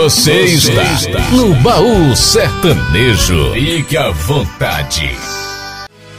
Você está no Baú Sertanejo. Fique à vontade.